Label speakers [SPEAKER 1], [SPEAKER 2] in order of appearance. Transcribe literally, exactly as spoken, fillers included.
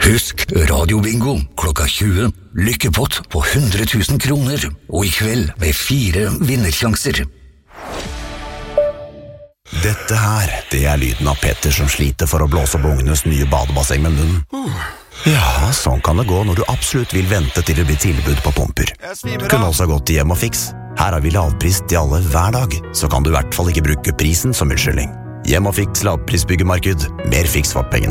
[SPEAKER 1] Husk radiobingo klokka tjue. Lykkepott på hundre tusen kroner. Og i kveld med fire vinnersjanser.
[SPEAKER 2] Dette her, det er lyden av Petter som sliter for å blåse opp ungenes nye badebasseng med munnen. Ja, sånn kan det gå når du absolutt vil vente til det blir tilbud på pumper. Kunne også gått til Hjem og Fiks. Her har vi lavpris til alle hver dag, så kan du i hvert fall ikke bruke prisen som unnskyldning. Hjem og Fiks lavprisbyggemarked. Mer fiks for pengene.